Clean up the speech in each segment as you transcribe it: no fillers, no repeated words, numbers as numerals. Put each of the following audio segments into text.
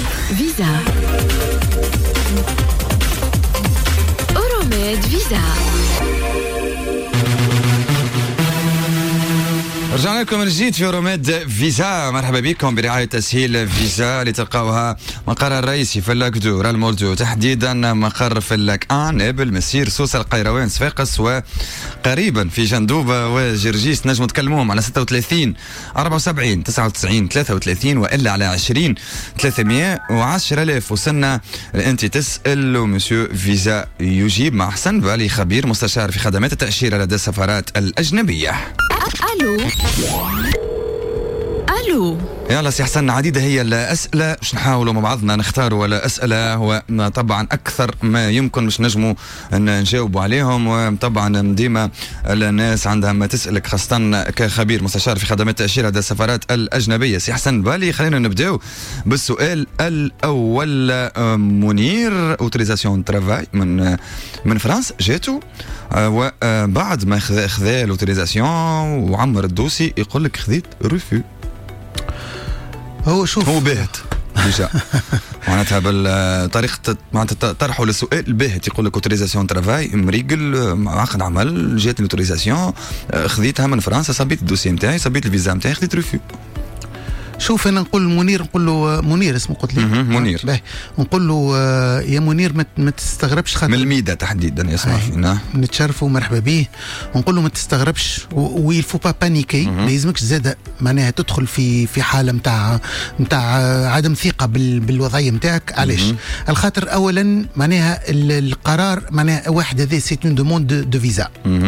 فيزا. أوروميد فيزا. رجعنا لكم من جديد في أوروميد فيزا. مرحبا بكم برعاية تسهيل فيزا اللي تلقاوها مقر الرئيسي في اللاك دو رالمولدو، تحديدا مقر في اللاك آن ابل مسير سوسة القيروان صفاقس، وقريبا في جندوبة وجرجيس. نجموا تكلموهم على 36 74 99 33 وإلا على 20 310,000. وصلنا أنت تسأل ومسيو فيزا يجيب مع حسن بالي، خبير مستشار في خدمات التأشيرة لدى السفارات الأجنبية. ألو يلا سي حسن، عديدة هي الأسئلة باش نحاولوا مع بعضنا نختاروا ولا أسئلة وطبعا أكثر ما يمكن باش نجموا نجاوبوا عليهم. وطبعا ديما الناس عندها ما تسألك، خاصة كخبير مستشار في خدمات التأشيرة لدى السفارات الأجنبية. سي حسن بالي، خلينا نبداو بالسؤال الأول. منير اوتوريزاسيون ترافاي من فرنسا جاتو، وبعد ما خذا الاوتوريزاسيون وعمر الدوسي يقول لك خذيت ريفيو. هو شوف هو باهت ديجا معناتها بالطريقة معناتها طرحوا للسؤال باهت، يقول لك اوتوريزاسيون ترافاي مريقل عقد عمل، جاتني الاوتوريزاسيون خذيتها من فرنسا، صبيت الدوسي نتاعي، صبيت الفيزا نتاعي، خذيت ريفيو. شوف انا نقول منير، نقول له منير اسمه قلت لي منير، نقول له يا منير ما تستغربش، خاطر من الميدا تحديدا يسمع فينا، نتشرفوا مرحبا به. ونقول له ما تستغربش ويل فو با بانيكي، ما يلزمكش زاده معناها تدخل في حاله نتاع عدم ثقه بالوضعيه نتاعك. علاش؟ الخاطر اولا معناها القرار معناها واحد هذا سي اون دوموند دو فيزا،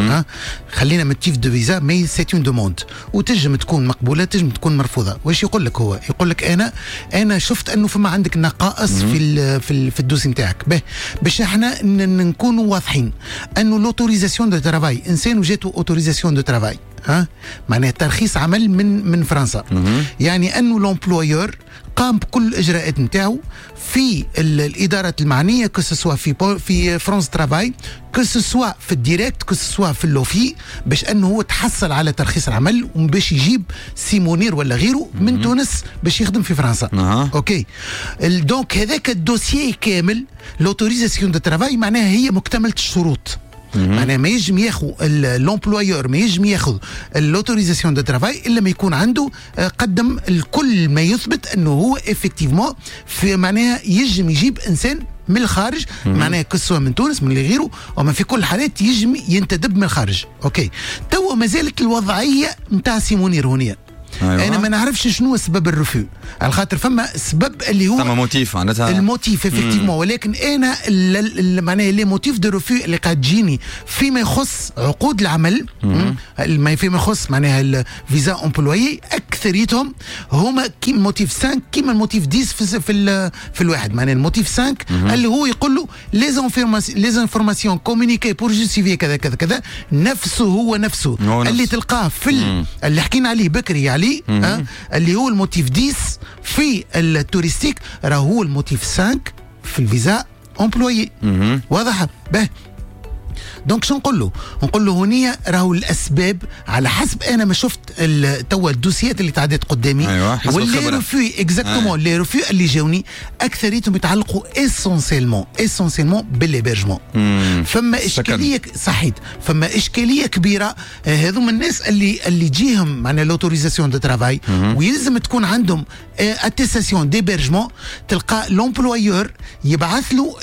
خلينا من تيف دو فيزا، مي سي اون دوموند وتنجم تكون مقبوله تنجم تكون مرفوضه. واش يقول لك هو؟ يقول لك انا شفت انه فما عندك نقائص في الدوسي نتاعك، باش احنا نكونوا واضحين انه لوتوريزاسيون دو ترافاي، انسان وجاته اوتوريزاسيون دو ترافاي معناها ترخيص عمل من فرنسا، يعني انه لومبلويور قام بكل الاجراءات نتاعو في الادارات المعنيه، كسوا في فرنسا ترافاي، كسوا في الديريكت، كسوا في اللوفي، باش انه هو تحصل على ترخيص العمل وباش يجيب سيمونير ولا غيره من تونس باش يخدم في فرنسا. اوكي، دونك هذاك الدوسيي كامل لوتوريزاسيون دو ترافاي معناها هي مكتمله الشروط. معناها ما يجم ياخذ لومبلويور، ما يجم ياخذ اللوتوريزاسيون دو ترافاي الا ما يكون عنده قدم الكل ما يثبت انه هو افكتيفمون في معناها يجم يجيب انسان من الخارج، معناها كسوا من تونس من اللي غيره، وما في كل الحالات يجم ينتدب من الخارج. اوكي، توا ما زالت الوضعيه نتاع سيمونير هونيه. أيوة. أنا ما نعرفش شنو سبب الرفيو، على خاطر فما سبب اللي هو موتيف معناتها الموتيف افكتيفمون، ولكن أنا معناها لي موتيف دو رفيو اللي قاعد تجيني فيما يخص عقود العمل، فيما يخص معناها الفيزا امبلويي، أكثريتهم هما كيما موتيف 5 كيما الموتيف 10 في الواحد. معناها الموتيف 5 اللي هو يقول له لي انفورماسيون كومونيكي بور جوستيفي كذا كذا كذا، نفسه هو نفسه اللي تلقاه في اللي حكينا عليه بكري عليه اللي هو الموتيف 10 في التوريستيك، راه هو الموتيف 5 في الفيزا امبلويي. واضح؟ دونك شو نقول له هونيا راهو الاسباب على حسب انا ما شفت توا الدوسيات اللي تعدت قدامي. أيوة، واللي ريفيو اكزاكتومون لي ريفيو اللي جاوني اكثريتهم يتعلقوا اسونسيلمون بالهيبرجمون. فما اشكاليه صحيت، فما اشكاليه كبيره. هذوما الناس اللي تجيهم معنا لوتوريزاسيون دو ترافاي ويلزم تكون عندهم اتيستاسيون ديبرجمون، تلقى لومبلويور يبعث له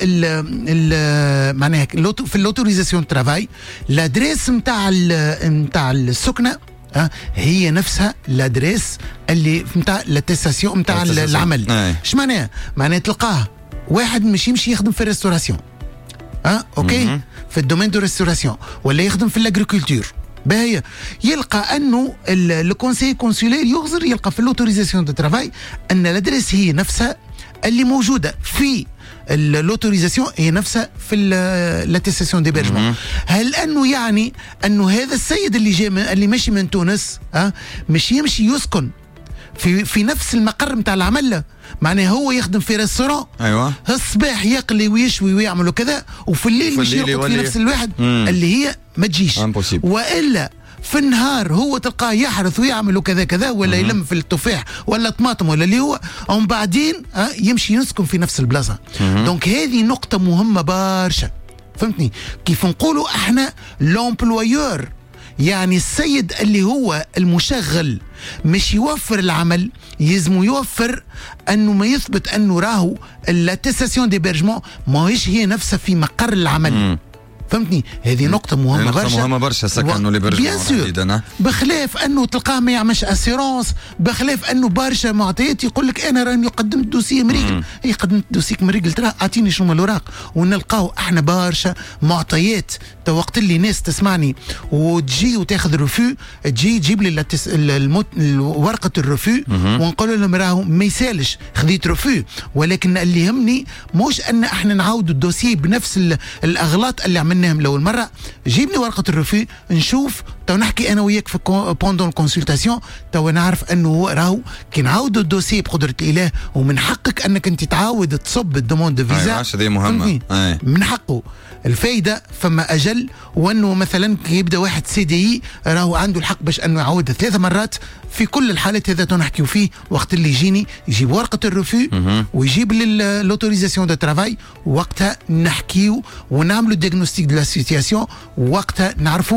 معناها في اللوتوريزاسيون ترافاي لادريس نتاع السكنه هي نفسها لادريس اللي نتاع لاتيستاسيون نتاع العمل. اش معناها؟ معناها تلقاه واحد مش يمشي يخدم في الريستوراسيون، اوكي، في الدومين دو ريستوراسيون، ولا يخدم في الاغريكولتور، باهي يلقى انه لو كونسي كونسولير يغزر، يلقى في اللوتوريزاسيون دو ترافاي ان لادريس هي نفسها اللي موجوده في اللوتوريزاسيون هي نفسها في لاتيستاسيون ديبرجمون. هل انه يعني انه هذا السيد اللي جاي اللي ماشي من تونس مش يمشي يسكن في نفس المقر نتاع العمل؟ معناه هو يخدم في ريستوران، ايوه، الصباح يقلي ويشوي ويعملوا كذا، وفي الليل مش يرقد في نفس الواحد اللي هي ما تجيش. impossible. والا في النهار هو تلقاه يحرث ويعمل وكذا كذا، ولا يلم في التفاح ولا طماطم ولا اللي هو، ومن بعدين يمشي يسكن في نفس البلاصه. دونك هذه نقطه مهمه برشا، فهمتني؟ كيف نقولوا احنا لومبلويور، يعني السيد اللي هو المشغل مش يوفر العمل، يلزم يوفر انه ما يثبت انه راهو الاتستاسيون ديبيرجمون ماهيش هي نفسها في مقر العمل. فهمتني؟ هذه نقطة مهمة برشا. نقطة مهمة برشا سكنوا لي برشا. بخلاف انه تلقاه ما يعملش اسيرونس، بخلاف انه برشا معطيات يقول لك انا راني قدمت دوسي مريقل، اي قدمت دوسيك مريقل، ترى اعطيني شنو الوراق، ونلقاو احنا برشا معطيات. وقت اللي ناس تسمعني وتجي وتاخذ رفو، تجي تجيب لي ورقة الرفو، ونقول لهم راهو ما يسالش خذيت رفو، ولكن اللي يهمني مش ان احنا نعاودوا الدوسي بنفس الاغلاط اللي عملناهم لاول مره. جيبني ورقه الرفو نشوف، تو نحكي انا وياك في بوندون الكونسلتاسيون، تو نعرف انه راهو كي نعاودوا الدوسي بقدره الاله، ومن حقك انك انت تعاود تصب الدوموند دو فيزا. هذه مهمه من حقه الفايده. فما اجل وانه مثلا كي يبدا واحد سي دي راهو عنده الحق باش انه يعاودها 3 مرات. في كل الحالات هذا نحكيو فيه وقت اللي يجيني يجيب ورقه الرفو ويجيب لوتوريزاسيون دو ترافاي، وقتها نحكيو ونعملوا ديagnostic دو لا سيتياسيون، وقتها نعرفوا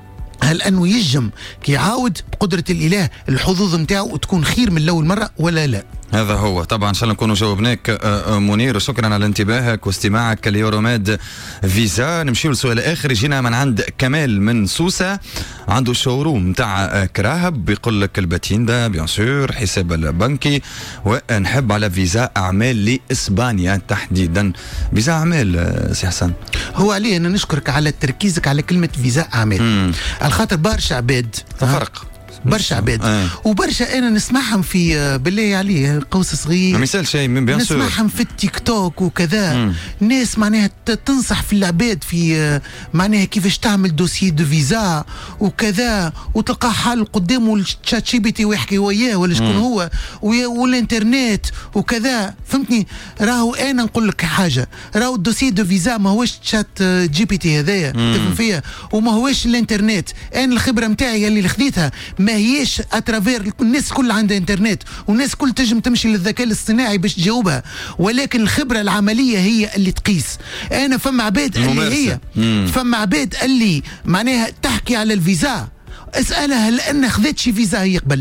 هل انه يجم كي يعاود بقدره الاله الحظوظ نتاعو تكون خير من الاول مره ولا لا. هذا هو. طبعا ان شاء الله نكونوا جاوبناك منير، وشكرا على انتباهك واستماعك ليوروميد فيزا. نمشيو لسؤال اخر يجينا من عند كمال من سوسه، عنده شوروم نتاع كراهب، بيقول لك الباتيندا بيان سور، حساب البنكي، ونحب على فيزا اعمال لاسبانيا تحديدا. فيزا اعمال سي حسن، هو عليه انا نشكرك على تركيزك على كلمه فيزا اعمال، على خاطر برشا عباد فرق برشا عباد وبرشا انا نسمعهم في بالله عليه قوس صغير، ما يسال شيء من بيان سور، نسمعهم في التيك توك وكذا. ناس معناها تنصح في العباد في معناها كيفاش تعمل دوسي دو فيزا وكذا، وتلقى حال قدامه الشات جي بي تي ويحكي وياه ولا شكون هو والانترنت وكذا. فهمتني؟ راهو انا نقول لك حاجه، راهو الدوسي دو فيزا ما هوش شات جي بي تي هذايا تفهم فيها، وما هوش الانترنت. انا الخبره نتاعي اللي خذيتها ما هيش اترافير، الناس كل عندها انترنت والناس كل تجم تمشي للذكاء الاصطناعي باش تجاوبها، ولكن الخبره العمليه هي اللي تقيس. انا فما عباد اللي هي فما عباد اللي معناها تحكي على الفيزا، اسالها هل ان خذت شي فيزا هي قبل،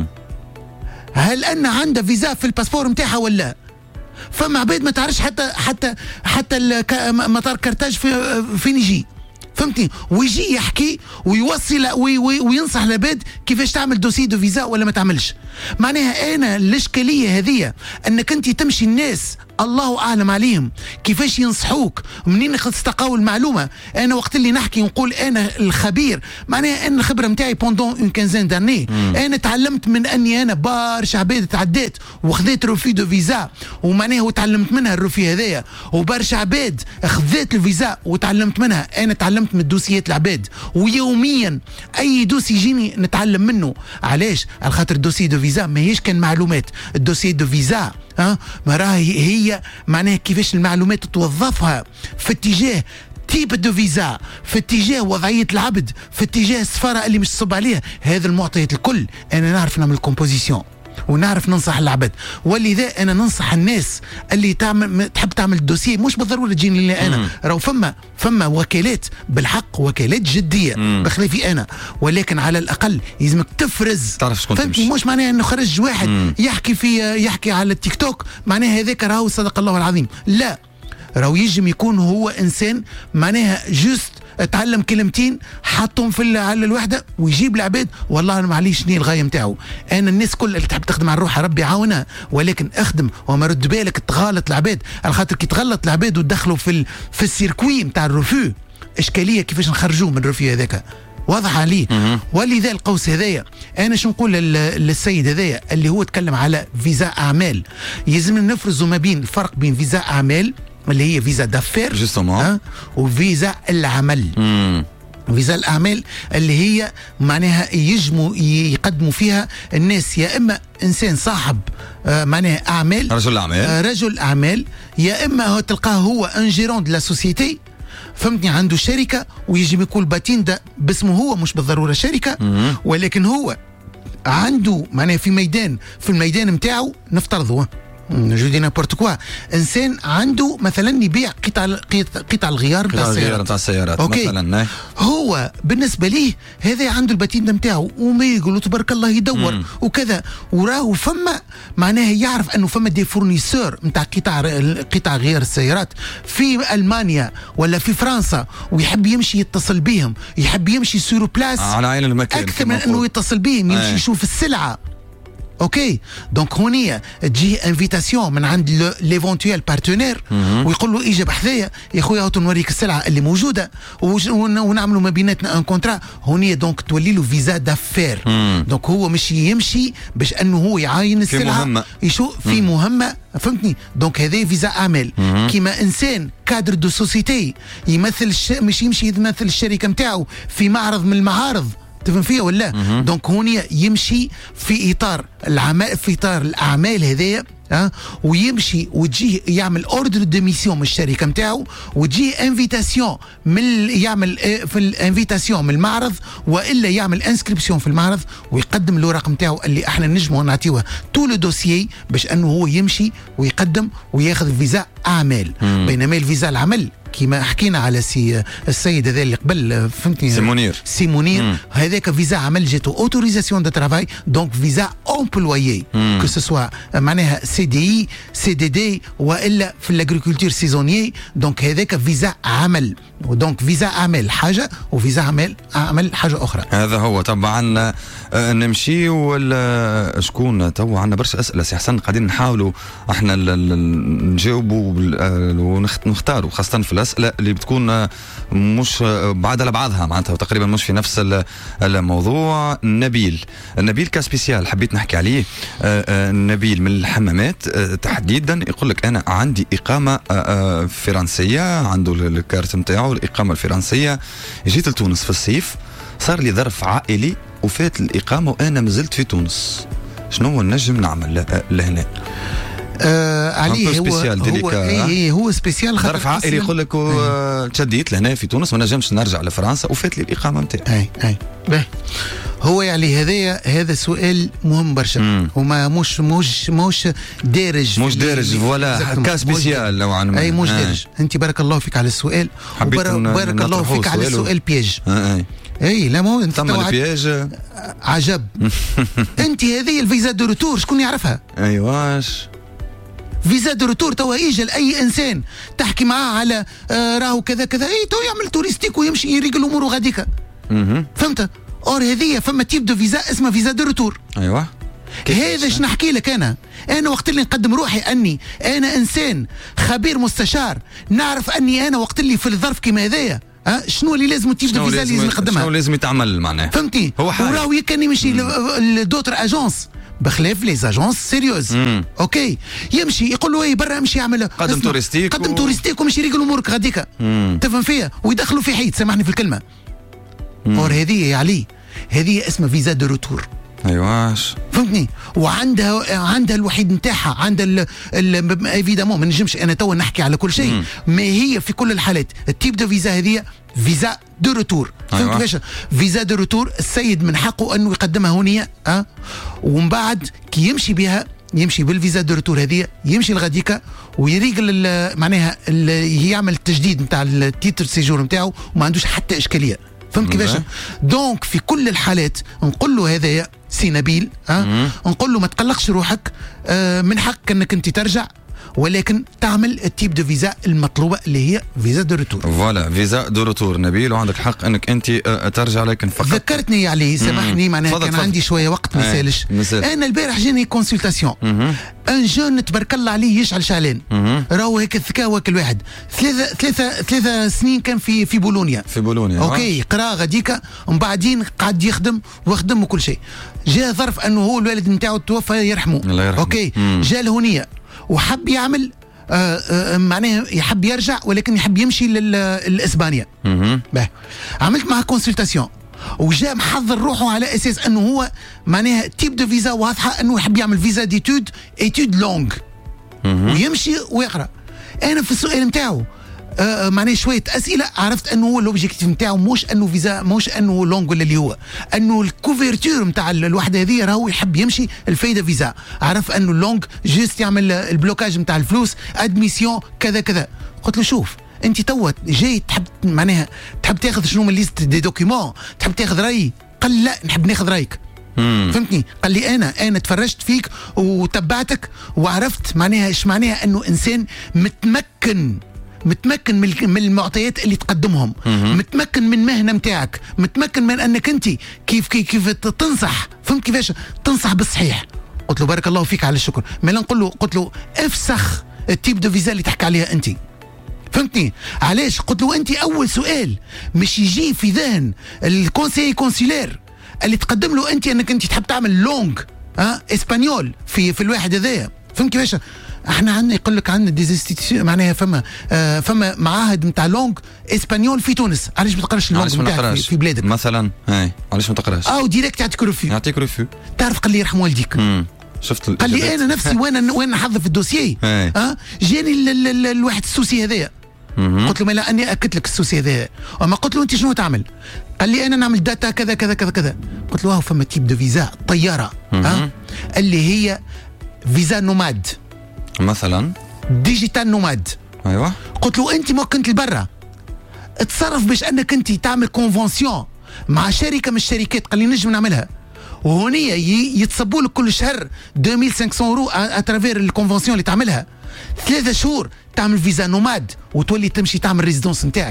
هل ان عندها فيزا في الباسبور نتاعها ولا. فما عباد ما تعرفش حتى مطار كرتاج فين يجي، فهمتني؟ ويجي يحكي ويوصل وينصح العباد كيفاش تعمل دوسي دو فيزا ولا ما تعملش. معناها انا الاشكاليه هذه انك انت تمشي الناس الله اعلم عليهم كيفاش ينصحوك منين تستقاو المعلومه. انا وقت اللي نحكي نقول انا الخبير، معناها ان الخبره نتاعي بوندون اون كانزين داني، انا تعلمت من اني انا برشا عباد تعديت وخذيت روفي دو فيزا، ومعناها وتعلمت منها الروفي هذايا، وبرشا عباد خذيت الفيزا وتعلمت منها. انا تعلمت من دوسيات العباد، ويوميا اي دوسي يجيني نتعلم منه. علاش؟ على خاطر الدوسي دو فيزا ماهيش كان معلومات، الدوسي دو فيزا ما راهي هي معناها كيفاش المعلومات توظفها في اتجاه تيب دو فيزا، في اتجاه وضعية العبد، في اتجاه السفارة اللي مش تصب عليها. هذا المعطيات الكل أنا نعرف نعمل كومبوزيسيون ونعرف ننصح العبد، ولذا انا ننصح الناس اللي تحب تعمل دوسيه، مش بالضروره تجيني لي انا، راهو فما وكالات بالحق، وكالات جديه بخلافي انا، ولكن على الاقل يلزمك تفرز، تعرف شكون تمشي. مش معناها انه خرج واحد يحكي على التيك توك معناها هذاك راهو صدق الله العظيم، لا، راهو يجم يكون هو انسان معناها جوست اتعلم كلمتين حطهم على الوحده ويجيب العباد. والله انا معليش شنو الغايه نتاعو. انا الناس كل اللي تحب تخدم على روحها ربي يعاونها، ولكن اخدم وما رد بالك تغالط العباد، على خاطر كي تغلط العباد وتدخلوا في السيركوي نتاع الرفو اشكاليه كيفاش نخرجوه من الرفو هذاك، واضح عليه. ولذا القوس هذايا انا شو نقول للسيد هذايا اللي هو تكلم على فيزا اعمال، يلزم نفرزوا ما بين الفرق بين فيزا اعمال اللي هي فيزا دافير وفيزا العمل. فيزا الأعمال اللي هي معناها يجموا يقدموا فيها الناس يا إما إنسان صاحب معناها أعمال، رجل أعمال، يا إما تلقاه هو انجيرون دو لا سوسيتي، فهمتني، عنده شركه ويجي يكون باتين ده باسمه هو، مش بالضروره شركه، ولكن هو عنده معناها في الميدان نتاعو نفترضوا جو دي نابورت كوا، انسان عنده مثلا يبيع قطع الغيار نتاع السيارات مثلا. هو بالنسبه ليه هذا عنده الباتين نتاعو وما يقولوا تبارك الله يدور وكذا، وراه فما معناها يعرف انه فما دي فورنيسور نتاع قطع غيار السيارات في المانيا ولا في فرنسا، ويحب يمشي يتصل بهم، يحب يمشي سورو بلاس على عين المكان اكثر من انه يتصل بهم، يمشي يشوف السلعه. اوكي دونك هونيا تجي انفيتاسيون من عند ليفونتويال بارتنير ويقول له اجي بحذايا يا خويا هاو نوريك السلعه اللي موجوده ونعملوا ما بيناتنا ان كونترا. هونيا دونك تولي له فيزا دافير. دونك هو مش يمشي باش انه هو يعاين السلعه يشوف في مهمه، فهمتني. دونك هذا فيزا اعمال. كيما انسان كادر دو سوسيتي يمثل مش يمشي يمثل الشركه نتاعو في معرض من المعارض، تفهم فيها ولا؟ دونك هونيا يمشي في اطار العمل، في اطار الاعمال هذايا، ويمشي وتجي يعمل اوردر دو ميسيون من الشركه نتاعو، وتجي انفيتاسيون من يعمل في الانفيتاسيون من المعرض، والا يعمل انسكريبسيون في المعرض ويقدم الورق نتاعو اللي احنا نجموا نعطيوه تو لو دوسيي باش انه هو يمشي ويقدم وياخذ فيزا اعمال. بينما الفيزا العمل كما حكينا على السيد هذا اللي قبل، فهمتني، سي منير هذاك فيزا عمل جاتو اوتوريزاسيون دو ترافاي، دونك فيزا امبلويي كو سوا معناها سي دي اي سي دي دي والا في الاغريكولتور سيزونيي، دونك هذاك فيزا عمل. ودونك فيزا عمل حاجه وفيزا عمل حاجه اخرى. هذا هو طبعا. نمشي ولا شكون تو عندنا برشا اسئله سي حسن قاعدين نحاولوا احنا نجاوبوا ونختاروا، خاصه في الاسئله اللي بتكون مش بعاد على بعضها معناتها تقريبا مش في نفس الموضوع. نبيل كاسبيسيال حبيت نحكي عليه. نبيل من الحمامات تحديدا يقول لك انا عندي اقامه فرنسيه، عنده الكارت نتاعو الاقامه الفرنسيه، جيت لتونس في الصيف، صار لي ظرف عائلي وفات الإقامة وأنا مازلت في تونس، شنو هو نجم نعمل لهنا؟ عليه هو سبيسيال ظرف عائلي يقول لك تشديت لهنا في تونس ما نجمش نرجع لفرنسا وفات لي الإقامة نتاعي. باهي هو يعني هذا سؤال مهم برشا، وما مش دارج فوالا كاس سبيسيال نوعا ما. اي مش دارج. انت بارك الله فيك على السؤال، وبارك الله فيك على السؤال بياج. اي لا مو انت ثم البياج عجب. انت هذه الفيزا دو روتور شكون يعرفها؟ ايواش فيزا دو روتور توا يجي لاي انسان تحكي معاه على راهو كذا كذا، اي تو يعمل توريستيك ويمشي يريقل اموره غاديكا. فهمت؟ اور هذه فما تيب دو فيزا اسمها فيزا دو روتور. ايوه هذا اش نحكي لك انا وقت اللي نقدم روحي اني انا انسان خبير مستشار، نعرف اني انا وقت اللي في الظرف كيما هذايا شنو اللي لازم تجيب دو فيزا اللي لازم نقدمها، شنو لازم يتعمل معناه، فهمتي؟ وراهو كان يمشي لدوتر اجونس بخلاف لي اجونس سيريوز. اوكي يمشي يقول له اي برا امشي اعمل قدم توريستيك ومشي يريقل امورك غاديكا، تفهم فيها، ويدخلوا في حيط، سامحني في الكلمه. اور هذه يا علي هذه اسمها فيزا دو روتور. ايواش فهمتني؟ وعندها الوحيد نتاعها، عندها ايفيدامون ما نجمش انا توا نحكي على كل شيء، ما هي في كل الحالات التيب دو فيزا هذه فيزا دو روتور. فهمت كيفاش؟ فيزا دو روتور السيد من حقه انه يقدمها هونية، ومن بعد كي يمشي بالفيزا دو روتور هذه يمشي لغاديكا ويريقل معناها يعمل التجديد نتاع التيتر سيجور نتاعو وما عندوش حتى اشكاليه. فهمت كيفاش؟ دونك في كل الحالات نقول له هذايا سي نبيل، نقول له ما تقلقش روحك، من حقك انك انت ترجع، ولكن تعمل التيب دو فيزا المطلوبه اللي هي فيزا دو روتور. فوالا فيزا دو روتور نبيل، وعندك حق انك انت ترجع، لكن فقط ذكرتني علي سامحني معناها كان عندي شويه وقت ما سالش. انا البارح جاني كونسلتاسيون ان جون تبارك الله عليه يشعل شعلان، راهو هيك الذكاء واكل واحد، ثلاثة سنين كان في بولونيا. اوكي قرا غاديكا ومن بعدين قعد يخدم وكل شيء. جاء ظرف انه هو الوالد نتاعو توفى يرحمه. اوكي جاء لهونية وحب يعمل معناها يحب يرجع، ولكن يحب يمشي لإسبانيا. عملت معه كونسلتاسيون وجاء محضر روحه على اساس انه هو معناها تيب دو فيزا واضحه انه يحب يعمل فيزا ديتود لونغ ويمشي ويقرا. انا في السؤال نتاعو معناه شويه اسئله، عرفت انه هو الاوبجيكتيف نتاعو مش انه فيزا، مش انه لونغ ولا اللي هو انه الكوفرتور نتاع الوحده هذه راهو يحب يمشي الفايده فيزا. عرف انه اللونغ جيست يعمل البلوكاج نتاع الفلوس، ادميسيون كذا كذا. قلت له شوف انت توا جاي تحب معناها تحب تاخذ شنو من ليست دي دوكيومون، تحب تاخذ رايي؟ قال لا نحب ناخذ رايك. فهمتني؟ قال لي انا تفرجت فيك وتبعتك وعرفت معناها ايش معناها انه انسان متمكن من المعطيات اللي تقدمهم، متمكن من مهنه نتاعك، متمكن من انك انت كيف تنصح. فهمت كيفاش تنصح بالصحيح؟ قلت له بارك الله فيك على الشكر. ما نقول له قلت له افسخ التيب دو فيزا اللي تحكي عليها انت. فهمتني؟ علاش؟ قلت له انت اول سؤال مش يجي في ذهن الكونسيي كونسيلير اللي تقدم له انت انك انت تحب تعمل لونغ اسبانيول في الواحد هذايا. فهمت كيفاش؟ احنا عندنا يقول لك عندنا ديزيستيتيو معناها فما معاهد نتاع لونغ اسبانيول في تونس. علاش ما تقراش اللونغ نتاعك في بلادك مثلا؟ علاش ما تقراش؟ او ديريكت يعطيك ريفيو. تعرف قال لي يرحم والديك. شفت قال لي انا نفسي وين نحضر في الدوسيي جاني الواحد السوسي هذايا. قلت له ما لا اني اكدت لك السوسي هذايا. وما قلت له انت شنو تعمل؟ قال لي انا نعمل داتا كذا كذا كذا كذا. قلت له فما تيب دو فيزا طياره اللي هي فيزا نوماد مثلا، ديجيتال نوماد. ايوه. قلت له انت ما كنت لبرا اتصرف باش انك انت تعمل كونفونسيون مع شركه من الشركات. قال لي نجم نعملها، وهنيا يتصبوا لك كل شهر 2500 يورو اترافير الكونفونسيون اللي تعملها. 3 شهور تعمل فيزا نوماد وتولي تمشي تعمل ريزيدونس نتاعك.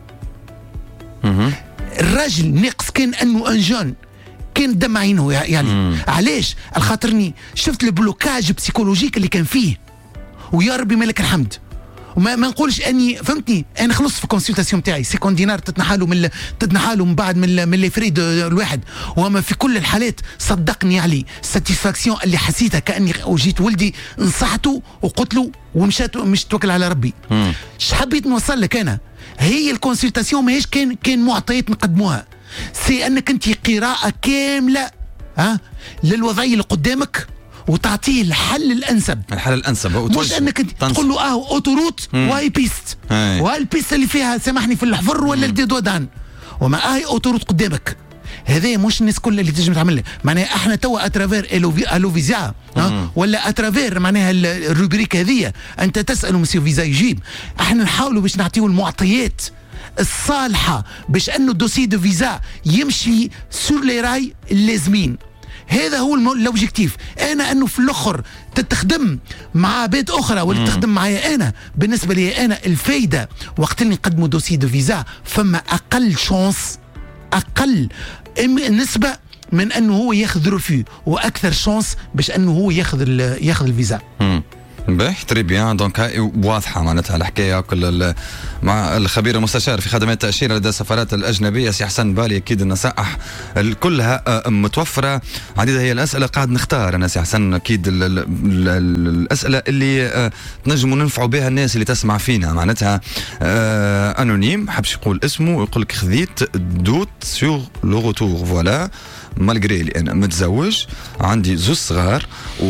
الراجل ناقص كان انه انجون كان دم عينه يعني. علاش؟ الخاطرني شفت البلوكاج بسيكولوجيك اللي كان فيه، ويا ربي مالك الحمد. وما نقولش اني فهمتني انا خلصت في الكونسلتاسيون تاعي 50 دينار تتنحالوا من بعد من لي فريد الواحد. وما في كل الحالات صدقني علي ساتيسفاكسيون اللي حسيتها كاني وجيت ولدي نصحته وقلت له ومشات مش توكل على ربي. اش حبيت نوصل لك انا؟ هي الكونسلتاسيون ماهيش كان معطيات نقدموها، سي انك انت قراءه كامله للوضعيه اللي قدامك وتعطيه الحل الانسب. مش انك انت تقول له اوتوروت واي بيست والبيست اللي فيها سامحني في الحفر ولا الديدودان، وما اوتوروت قدامك. هذا مش الناس كلها اللي تنجم تعملها. معناها احنا توا اترافير الو فيزا ولا اترافير معناها الروبريك هذه انت تسال مسيو فيزا يجيب. احنا نحاولوا باش نعطيو المعطيات الصالحه باش انه الدوسي دو فيزا يمشي سور لي راي اللازمين. هذا هو الاوبجيكتيف. انا انه في الاخر تتخدم مع عباد اخرى ولا تخدم معايا انا. بالنسبه لي انا الفايده وقت اللي نقدموا دوسي دو فيزا فما اقل شانس، اقل نسبه من انه هو ياخذ ريفيو، واكثر شانس باش انه هو ياخذ الفيزا. باهي تري بيان. دونك واضحه معناتها الحكايه كل مع الخبير المستشار في خدمات التاشيره لدى السفارات الاجنبيه سي حسن بالي. اكيد النصائح كلها متوفره. عديده هي الاسئله قاعد نختار انا سي حسن اكيد الاسئله اللي تنجموا ننفعوا بها الناس اللي تسمع فينا. معناتها انونيم حبش يقول اسمه ويقول لك خذيت دوت سور لو روتور فوالا مالغري لي انا متزوج عندي 2 صغار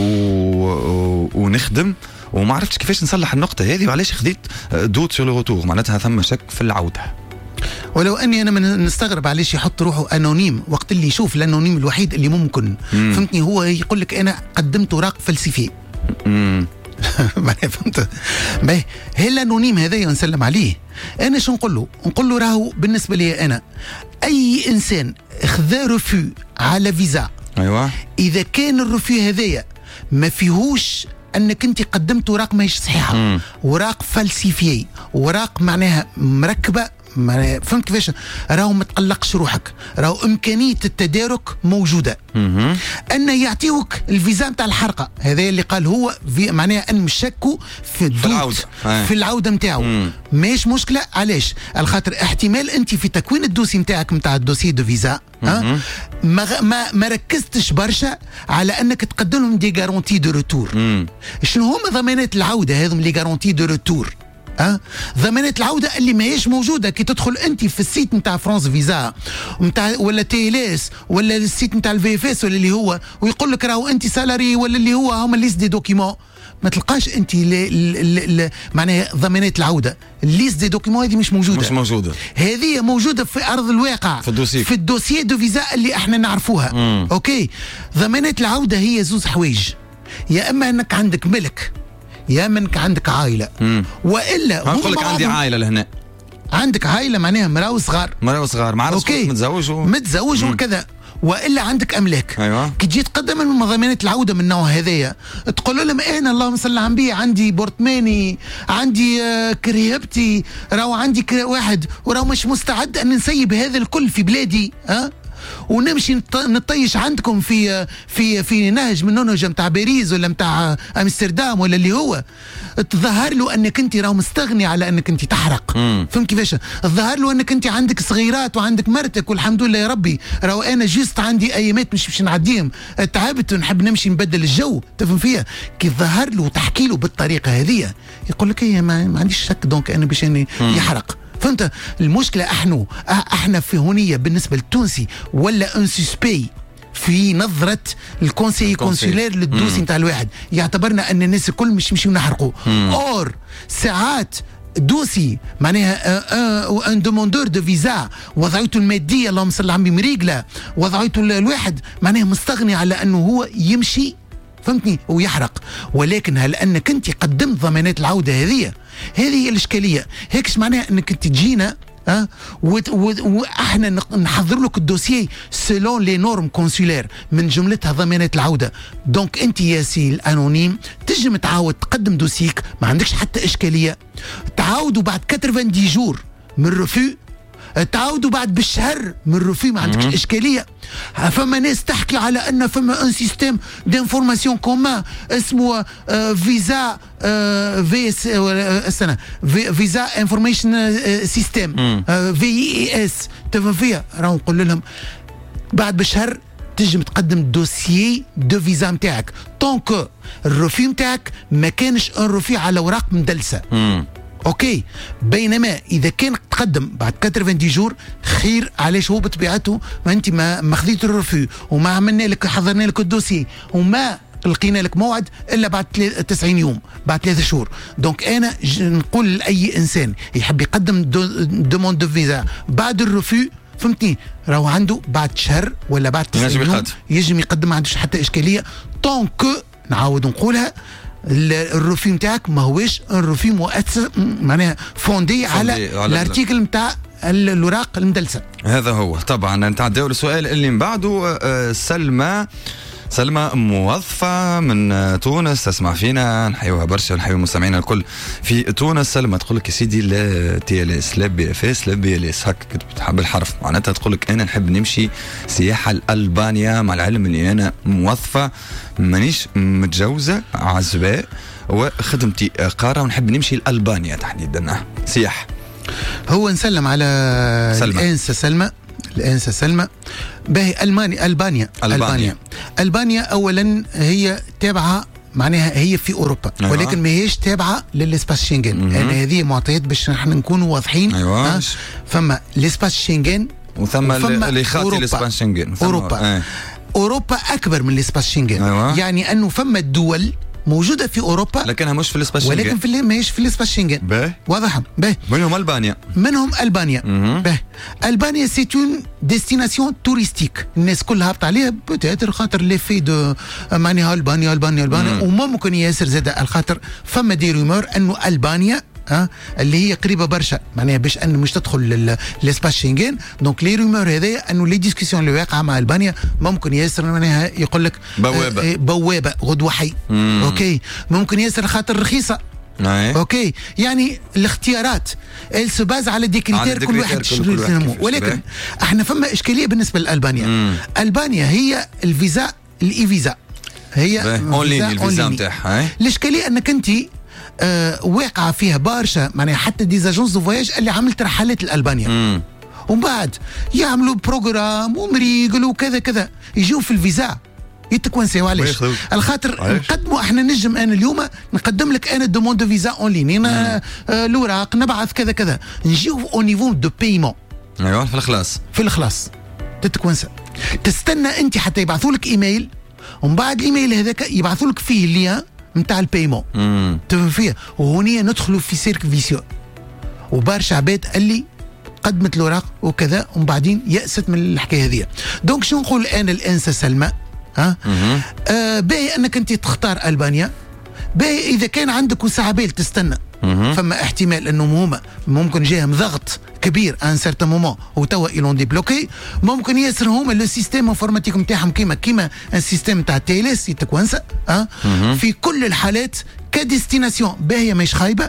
ونخدم وما عرفتش كيفاش نصلح النقطه هذه وعلاش خذيت دوت سور لو روتور. معناتها ثم شك في العوده. ولو اني انا نستغرب علاش يحط روحه انونيم وقت اللي يشوف الانونيم الوحيد اللي ممكن. فهمتني؟ هو يقول لك انا قدمت اوراق فلسفيه. فهمت؟ باهي هي الانونيم هذا نسلم عليه. انا شو نقول له راهو بالنسبه لي انا اي انسان خذا ريفيو على فيزا، ايوه، اذا كان الريفيو هذايا ما فيهوش انك انت قدمت اوراق ماهيش صحيحه، اوراق فلسفيه، اوراق معناها مركبه، فهمت كيفاش؟ راهو ما تقلقش روحك، راهو امكانيه التدارك موجوده. ان يعطيوك الفيزا نتاع الحرقه هذا اللي قال هو معناها ان مشكوا في العوده، في العوده نتاعو. ماهيش مشكله. علاش؟ الخاطر احتمال انت في تكوين الدوسي نتاعك نتاع الدوسي دو فيزا ما ركزتش برشا على انك تقدم لهم دي غارونتي دو روتور. شنو هما ضمانات العوده هذم لي غارونتي دو روتور؟ ضمانات العوده اللي ماهيش موجوده كي تدخل انت في السيت نتاع فرانس فيزا نتاع ولا تيليس ولا السيت نتاع الفي اف اس ولا اللي هو ويقول لك راهو انت سالاري ولا اللي هو هما ليست دي دوكيمون. ما تلقاش انت معناها ضمانات العوده. الليست دي دوكيمون هذه مش موجوده. هذه موجوده في ارض الواقع في الدوسيي دو فيزا اللي احنا نعرفوها. اوكي، ضمانات العوده هي زوز حوايج، يا اما انك عندك ملك يا اما انك عندك عائله. والا نقول لك عندي عائله لهنا، عندك عائله معناها مراه صغار مع راسك متزوج وكذا، والا عندك املاك. أيوة. كي تجي تقدم من ضمانات العوده من النوع هذايا تقول لهم انا اللهم صل على النبي عندي بورتماني، عندي كريبتي، راهو عندي واحد وراهو مش مستعد ان نسيب هذا الكل في بلادي ونمشي نطيش عندكم في نهج من نهج نتاع باريس ولا نتاع امستردام ولا اللي هو. تظهر له انك انت راهو مستغني على انك انت تحرق. فهمت كيفاش؟ تظهر له انك انت عندك صغيرات وعندك مرتك والحمد لله يا ربي، راهو انا جيست عندي ايامات مش باش نعديهم، تعبت ونحب نمشي نبدل الجو. تفهم فيها؟ كي تظهر له وتحكي له بالطريقه هذه يقول لك هي ما عنديش شك دونك انا باش يحرق. فهمت؟ المشكله احنا في هونيه بالنسبه للتونسي ولا ان سوسبي في نظره الكونسي كونسولير للدوسي نتاع الواحد، يعتبرنا ان الناس الكل مش يمشيو نحرقوا. اور ساعات دوسي معناها ان دوموندور دو فيزا وضعيته الماديه اللهم صل على النبي مريقله، وضعيته الواحد معناها مستغني على انه هو يمشي، فهمتني، ويحرق. ولكن هل انك انت قدمت ضمانات العوده هذه هي الاشكاليه. هيكش معناها انك انت تجينا واحنا نحضر لك الدوسيي سيلون لي نورم كونسولير من جملتها ضمانات العوده. دونك انت يا سي الانونيم تجم تعاود تقدم دوسيك، ما عندكش حتى اشكاليه. تعاودوا بعد 90 جور من الرفو، تعاودوا بعد بالشهر من الرفي، ما عندكش اشكاليه. فما ناس تحكي على ان فما ان سيستيم دانفورماسيون كومان اسمه فيزا في اس السنه فيزا انفورميشن سيستيم في اي اس. تفهم فيها؟ راهو نقول لهم بعد بالشهر تجم تقدم الدوسيي دو فيزا نتاعك طونك الرفي نتاعك ما كانش ان رفي على اوراق مدلسه. اوكي، بينما اذا كان تقدم بعد 90 جور خير. علاش؟ هو بطبيعته ما انت ما خذيت الرفو وما عملنا لك حضرنا لك الدوسي وما لقينا لك موعد الا بعد 90 يوم، بعد 3 شهور. دونك انا نقول لاي انسان يحب يقدم دوموند دو فيزا بعد الرفو، فهمتني، راهو عنده بعد شهر ولا بعد 90 يوم يجم يقدم، ما عندوش حتى اشكاليه. طونك نعاود نقولها الرفي نتاعك ما هوش الرفي مؤسس معناها فوندي على الارتيكل نتاع الاوراق المدلسه. هذا هو. طبعا نتعداو للسؤال اللي من بعده. سلمى موظفة من تونس تسمع فينا، نحيوها برشا ونحيو مستمعينا الكل في تونس. سلمى تقول لك يا سيدي لا تي ال اس لا بي اف اس لا بي ال اس، هكا بالحرف معناتها تقول لك انا نحب نمشي سياحة لألبانيا، مع العلم اني انا موظفة مانيش متجوزة عزباء وخدمتي قارة ونحب نمشي لألبانيا تحديدا سياحة. هو نسلم على الأنسة سلمى. باهي ألبانيا أولا هي تابعة معناها هي في أوروبا ولكن ما هيش تابعة للإسباس شنغن. يعني هذه معطيات باش نحن نكونوا واضحين. فما الإسباس شنغن وثم اللي خاطي الإسباس شنغن أوروبا أكبر من الإسباس شنغن. يعني أنه فما الدول موجودة في أوروبا لكنها مش في الإسباس شنغن، ولكن ماهيش في الإسباس شنغن. واضح؟ منهم ألبانيا. ألبانيا سي اون ديستيناسيون توريستيك، الناس كلها هابطة عليها بوتيتر خاطر لي في دو معناها ألبانيا وممكن ياسر زاد الخاطر فما دي رومور أنه ألبانيا اللي هي قريبه برشا معناها باش انه مش تدخل للاسباس شنغن. دونك لي رومور هذايا انه لي ديسكسيون اللي واقعه مع البانيا ممكن ياسر معناها يقول لك بوابه غدوه حي. اوكي، ممكن ياسر خاطر رخيصه. اوكي، يعني الاختيارات السباز على دي كريتير كل واحد ولكن احنا فما اشكاليه بالنسبه لالبانيا. البانيا هي الفيزا الاي فيزا هي اونلاين الفيزا نتاعها. الاشكاليه انك انت واقعه فيها برشا معناها حتى ديزاجونس دو فواياج اللي عملت رحلات لألبانيا ومن بعد يعملوا بروجرام ومريقل وكذا كذا يجوا في الفيزا يتكونسيو. علاش؟ الخاطر نقدموا احنا نجم انا اليوم نقدم لك انا دوموند دو فيزا اون لين الاوراق نبعث كذا كذا نجيو او نيفو دو بايمون. ايوه في الخلاص تتكونسا تستنى انت حتى يبعثوا لك ايميل ومن بعد الايميل هذاك يبعثوا لك فيه اللين نتاع البيمون. تفهم فيها؟ وهونية ندخلوا في سيرك فيسيو، وبارشا عباد اللي قدمت الوراق وكذا ومن بعدين يأست من الحكايه هذه. دونك شو نقول انا الانسه سلمى؟ باهي انك انت تختار البانيا، باهي اذا كان عندك وسعبال تستنى، فما احتمال انه هما ممكن جاهم ضغط كبير ان سارتان مومون وتوا يلون ديبلوكي، ممكن ياسر هما لو سيستيم انفورماتيك نتاعهم كيما ان سيستيم تاع تيليس يتكونسا في كل الحالات كديستيناسيون باهيه ماهيش خايبه.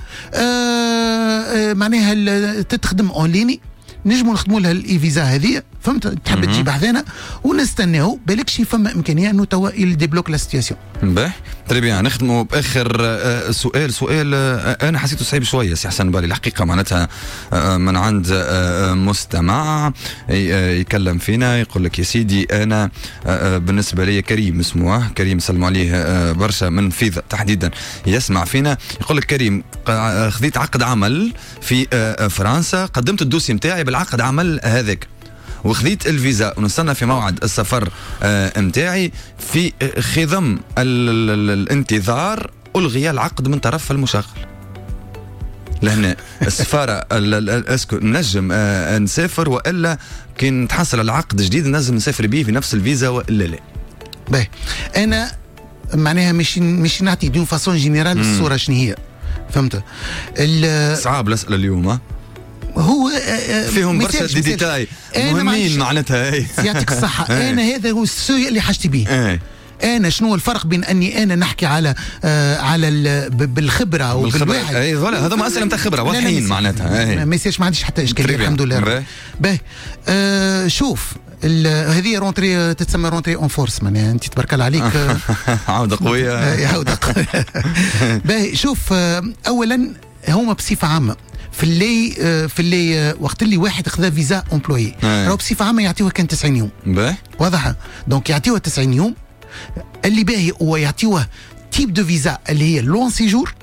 معناها تتخدم اون ليني، نجموا نخدموا لها الاي فيزا هذه، فهمت؟ تحب تجيب حذانا ونستناو بالك شي فما امكانيه انه توا يديبلوك لا سيتياسيون. باهي تري بيان. نختموا باخر سؤال انا حسيته صعيب شويه سي حسن بالي الحقيقه، معناتها من عند مستمع يكلم فينا يقول لك يا سيدي انا بالنسبه لي كريم اسمه كريم سلموا عليه برشا من فيذا تحديدا يسمع فينا، يقول لك كريم خذيت عقد عمل في فرنسا، قدمت الدوسي نتاعي بالعقد عمل هذاك وخذيت الفيزا ونستنى في موعد السفر متاعي، في خضم الانتظار ألغي العقد من طرف المشغل. لهنا السفارة اسكو نجم نسافر والا كي نتحصل على عقد جديد نجم نسافر به في نفس الفيزا والا لا؟ باهي انا معناها مش نعطي دون فاسون جينيرال الصورة شنو هي، فهمت؟ صعب الأسئلة اليوم هو فيهم برشا ديتاي مهمين معناتها. يعطيك الصحة. أنا هذا هو السؤال اللي حاجتي به. أنا شنو الفرق بين أني أنا نحكي على بالخبرة وبالواحد؟ هذا ما أسئلة نتاع خبرة واضحين معناتها. ما يصيرش، ما عنديش حتى إشكالية الحمد لله. باهي شوف هذه رونتري تتسمى رونتري اون فورس، معناها انت تبارك الله عليك عوده قويه. عوده قويه. باهي شوف اولا هما بصفه عامه في اللي وقت اللي واحد خذا فيزا امبلوي راهو بصفه عامه يعطيوه كان 90 يوم. واضحه؟ دونك يعطيوه 90 يوم اللي باهي هو يعطيوه تيب دو فيزا اللي هي لون سيجور،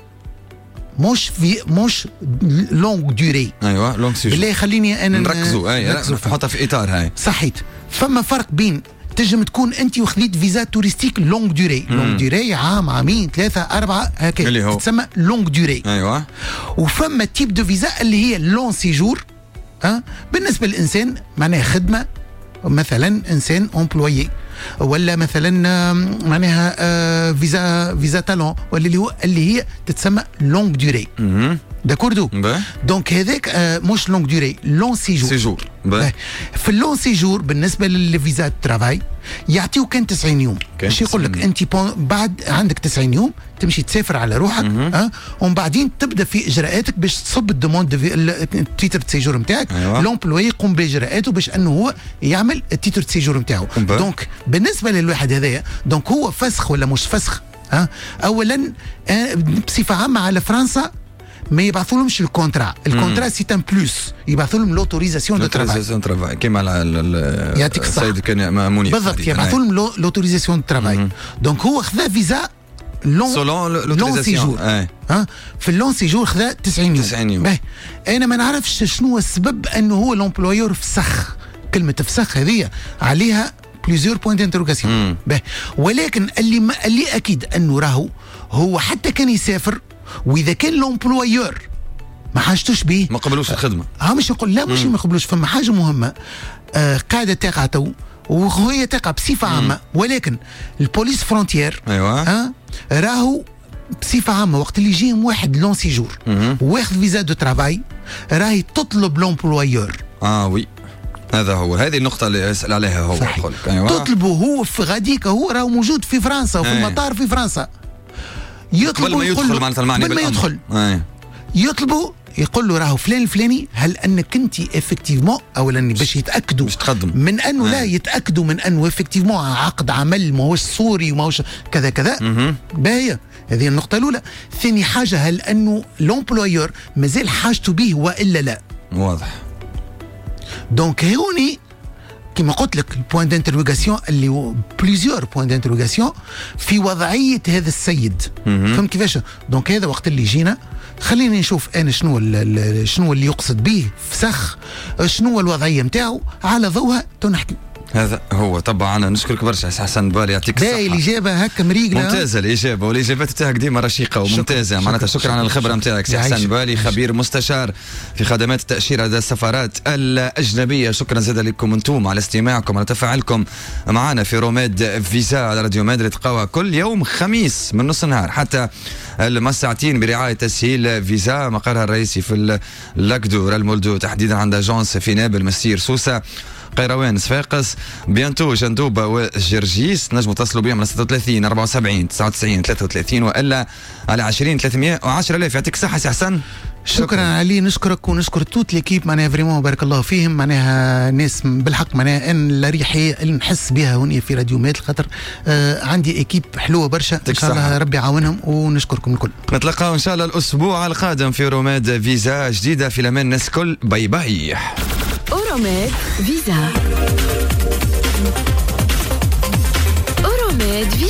مش لونغ دوري. ايوه لونغ سيجور. بالله خليني انا نركزوا نحطها في اطار هاي. صحيت. فما فرق بين تنجم تكون انت وخذيت فيزا توريستيك لونغ دوري، لونغ دوري عام عامين ثلاثه اربعه هكا تسمى لونغ دوري. ايوه. وفما تيب دو فيزا اللي هي لون سيجور. بالنسبه للانسان معناها خدمه، مثلا انسان امبلويي، ولا مثلا معناها فيزا تالون، ولا اللي هي تتسمى لونغ دوري. داكوردو؟ دونك هذاك مش لونغ دوري، لون سيجور. في اللون سيجور بالنسبه للفيزا الترافاي يعطيو كان 90 يوم. باش يقول لك انت بعد عندك 90 يوم تمشي تسافر على روحك، ومن بعدين تبدا في اجراءاتك باش تصب الدوموند التيتر سيجور نتاعك. لومبلوي يقوم باجراءاته باش انه هو يعمل التيتر سيجور نتاعو. دونك بالنسبه للواحد هذايا دونك هو فسخ ولا مش فسخ؟ اولا بصفه عامه على ما يبعثولهمش الكونترا سي ان بلوس، يبعثوا لهم لوتوريزاسيون دو ترافاي كيما يعطيك الصحة السيد كان ماموني بالضبط، يبعثوا لهم لوتوريزاسيون دو ترافاي. دونك هو خذا فيزا لون سيجور. في اللون سيجور خذا 90 يوم. انا ما نعرفش شنو السبب انه هو لومبلويور فسخ. كلمه فسخ هذه عليها بليزيور بوين دانتروغاسيون. ولكن اللي اكيد انه راهو هو حتى كان يسافر واذا كان لومبلويور ما حاجتوش به ما قبلوش الخدمه، مش يقول لا مش ما قبلوش. فما حاجه مهمه قاعده تقع تو وهي تقع بصفه عامه، ولكن البوليس فرونتيير ايوه راهو بصفه عامه وقت اللي يجيهم واحد لون سيجور واخذ فيزا دو ترافاي راهي تطلب لومبلويور. وي هذا هو، هذه النقطة اللي يسأل عليها هو. أيوة. تطلبه هو في غاديك، هو راهو موجود في فرنسا وفي المطار في فرنسا، يطلبوا ما يدخل معناتها المعني بالأمر. ما يدخل يطلبوا يقول له راهو فلان الفلاني هل انك انت افكتيفمون اولا باش يتاكدوا من انه لا يتاكدوا من انه افكتيفمون عقد عمل ماهوش صوري وماهوش كذا كذا. باهيه هذه النقطة الأولى. ثاني حاجة هل انه لومبلويور مازال حاجته به والا لا؟ واضح. دونك هوني كما قلت لك البوان دانتروغاسيون اللي بليزيور بوان دانتروغاسيون في وضعيه هذا السيد. فهمت كيفاش؟ دونك هذا وقت اللي جينا خليني نشوف انا شنو اللي يقصد به فسخ، شنو الوضعيه نتاعو، على ضوها تو نحكي. هذا هو طبعا. نشكرك برشا حسن بالي، يعطيك الصحة. الإجابة هكا مريقلة، ممتازة الإجابة، والإجابات تاعك ديما رشيقة وممتازة معناتها. شكرا على الخبرة نتاعك سي حسن بالي، خبير مستشار في خدمات التأشيرة لدى السفارات الأجنبية. شكرا زاد لكم انتم على استماعكم، على تفاعلكم معنا في روميد فيزا على راديو ماد اللي تلقاوها كل يوم خميس من نص النهار حتى ساعتين برعاية تسهيل فيزا، مقرها الرئيسي في اللاكدور المولدو، تحديدا عند اجونس في نابل مسير سوسة قيروان صفاقس بيانتو جندوبة وجرجيس. نجموا تصلوا بهم على 36 74 99 33 والا على 20 310 ألاف. يعطيك الصحة سي حسن. شكرا علي، نشكرك ونشكر توت ليكيب معناها فريمون بارك الله فيهم، معناها ناس بالحق معناها ان الاريحيه اللي نحس بها هنا في راديو مات، الخاطر عندي ايكيب حلوه برشا ان شاء الله ربي يعاونهم، ونشكركم الكل. نتلقاو ان شاء الله الاسبوع القادم في روماد فيزا جديده. في الامان الناس الكل، باي باي. روماد فيزا. روماد فيزا.